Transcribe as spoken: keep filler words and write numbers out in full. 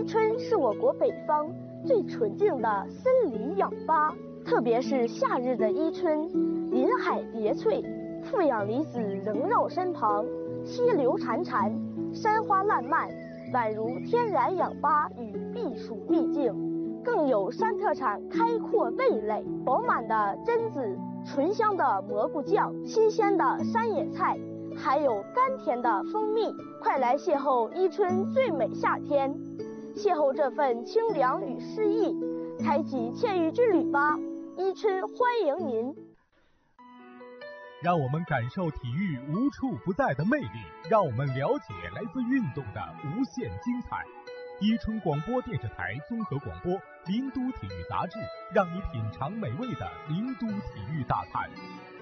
伊春是我国北方最纯净的森林氧吧，特别是夏日的伊春，林海叠翠，负氧离子萦绕身旁，溪流潺潺，山花烂漫，宛如天然氧吧与避暑秘境。更有山特产开阔味蕾，饱满的榛子，醇香的蘑菇酱，新鲜的山野菜，还有甘甜的蜂蜜。快来邂逅伊春最美夏天，邂逅这份清凉与诗意，开启沁郁之旅吧！伊春欢迎您。 让我们感受体育无处不在的魅力，让我们了解来自运动的无限精彩。伊春广播电视台综合广播，林都体育杂志，让你品尝美味的林都体育大餐。